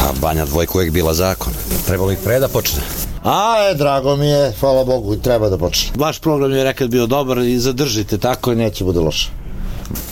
A Banja Dvojka uvijek bila zakon. Trebalo ih pre da počne. Drago mi je, hvala Bogu, i treba da počne. Vaš program je nekad bio dobar i zadržite tako. Neće bude loše.